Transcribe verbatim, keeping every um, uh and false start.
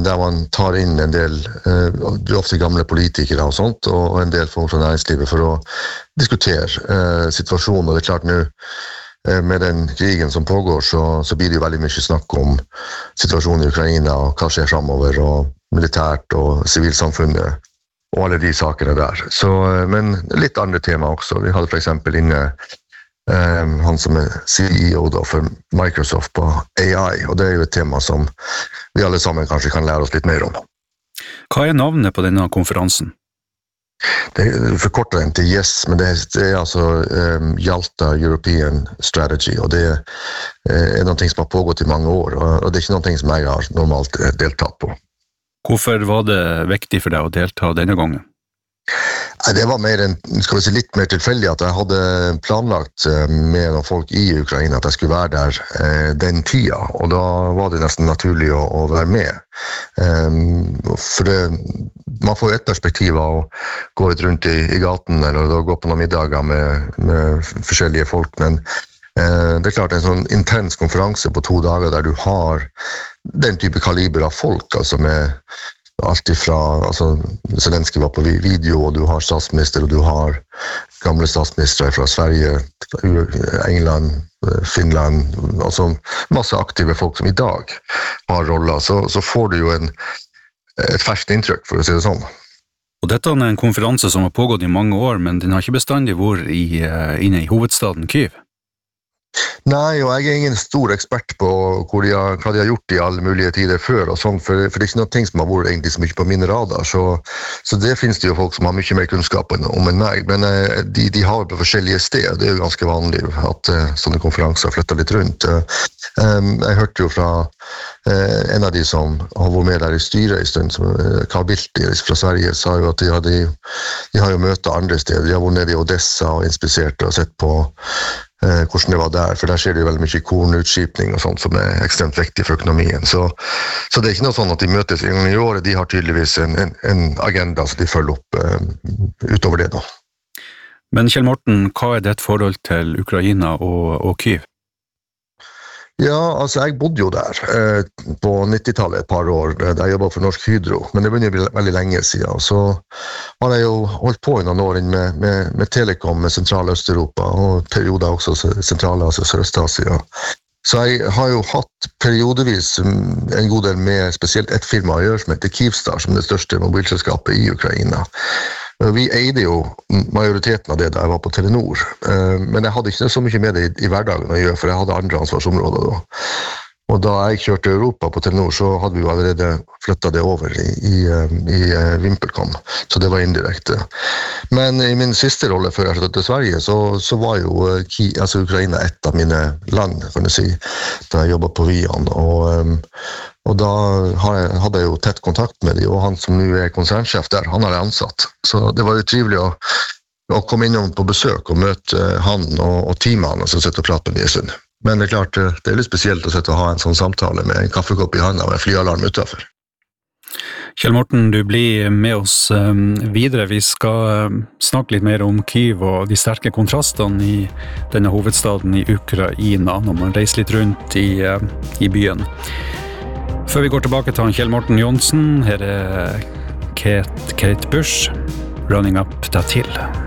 der man tar inn en del, uh, ofte gamle politikere og sånt, og en del folk fra næringslivet for å diskutere uh, situasjonen. Og det er klart nå, uh, med den krigen som pågår, så, så blir det jo veldig mye snakk om situasjonen i Ukraina, og hva skjer fremover, og militært og sivilsamfunnet, og alle de sakene der. Så, uh, men litt andre tema også. Vi hadde for eksempel inne Um, han som er C E O da, for Microsoft på A I, og det er jo et tema som vi alle sammen kanskje kan lære oss litt mer om. Hva er navnet på denne konferansen? Det er forkortet den til YES, men det er, det er altså um, Yalta European Strategy, og det er, er noe som har pågått i mange år, og det er ikke noe som jeg har normalt deltatt på. Hvorfor var det viktig for deg å delta denne gangen? Det var mer en, skal vi si, litt mer tilfeldig at jeg hadde planlagt med noen folk i Ukraina at jeg skulle være der eh, den tida, og da var det nesten naturlig å, å være med. Um, for det, man får et perspektiv av å gå litt rundt i, i gaten eller da gå på noen middager med, med forskjellige folk, men eh, det er klart en sånn intens konferanse på to dager der du har den type kaliber av folk, altså med alt ifra, altså Zelensky var på video, og du har statsminister, og du har gamle statsministre fra Sverige, England, Finland, altså masse aktive folk som i dag har roller, så, så får du jo en, et ferskt inntrykk, for å si det sånn. Og dette er en konferanse som har pågått i mange år, men den har ikke bestandig vært i, inne i hovedstaden Kyiv. Nei, og jeg er ingen stor ekspert på hvor de har, hva de har gjort i alle mulige tider før, og sånn, for, for det er ikke noe ting som har vært egentlig så mye på mine radar, så, så det finnes det jo folk som har mye mer kunnskap om enn meg, men uh, de, de har på forskjellige steder, det er jo ganske vanlig at uh, sånne konferanser flytter litt rundt. Uh, um, jeg hørte jo fra uh, en av de som har vært med der i styret i stund, som uh, Carl Bildt fra Sverige, sa jo at de, hadde, de har jo møter andre steder, de har vært nede i Odessa og inspisert og sett på Eh, hvordan det var der, for der skjer det jo veldig mye kornutskipning og sånt som er ekstremt viktig for økonomien. Så, så det er ikke noe sånn at de møtes en gang i året, de har tydeligvis en, en, en agenda som de følger opp eh, utover det da. Men Kjell Morten, hva er ditt forhold til Ukraina og, og Kyiv? Ja, altså jeg bodde jo der eh, på nittitallet et par år, da jeg jobbet for Norsk Hydro, men det begynner å bli veldig lenge siden. Så har jeg jo holdt på i noen år med, med, med Telekom med Sentral-Østeuropa, og perioder også Sentral-Asia og Sørøst-Asia. Så jeg har jo hatt periodevis en god del med spesielt et firma å gjøre som heter Kyivstar, som er det største mobilselskapet i Ukraina. Vi eide jo majoriteten av det da jeg var på Telenor, men jeg hadde ikke så mye med det i, i hverdagen å gjøre, for jeg hadde andre ansvarsområder da. Og da jeg kjørte Europa på Telenor, så hadde vi jo allerede flyttet det over i, i, i Vimpelcom, så det var indirekte. Men i min siste rolle før jeg flyttet til Sverige, så, så var jo altså Ukraina et av mine land, kan du si, da jeg jobbet på Vian, og, og da hadde jeg jo tett kontakt med dem, og han som nå er konsernsjef der, han har jeg ansatt. Så det var jo trivelig å, å komme innom på besøk og møte han og, og teamet han, og så sitte og prate med dem en stund. Men det er klart, det er litt spesielt å sitte og ha en sånn samtale med en kaffekopp i hånda og en flyalarm utenfor. Kjell Morten, du blir med oss videre. Vi skal snakke litt mer om Kyiv og de sterke kontrastene i denne hovedstaden i Ukraina, når man reiser litt rundt i, i byen. Før vi går tilbake til han Kjell Morten Johnsen, her er Kate, Kate Bush, Running Up That Hill.